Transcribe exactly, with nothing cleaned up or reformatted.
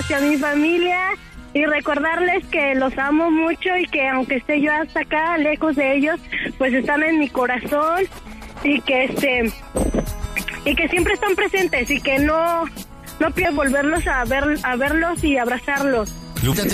hacia mi familia y recordarles que los amo mucho y que aunque esté yo hasta acá, lejos de ellos, pues están en mi corazón y que este y que siempre están presentes y que no no pienso volverlos a ver a verlos y abrazarlos.